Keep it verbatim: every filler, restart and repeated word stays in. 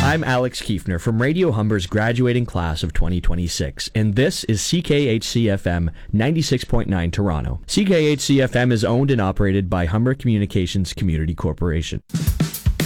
I'm Alex Kiefner from Radio Humber's graduating class of twenty twenty-six, and this is C K H C F M ninety-six point nine Toronto. C K H C F M is owned and operated by Humber Communications Community Corporation.